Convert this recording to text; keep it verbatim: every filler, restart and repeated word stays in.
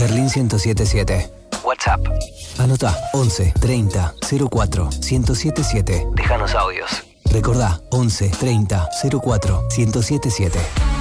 Berlín ciento setenta y siete. WhatsApp. Anota once treinta cero cuatro ciento setenta y siete. Déjanos audios. Recordá once treinta cero cuatro ciento setenta y siete.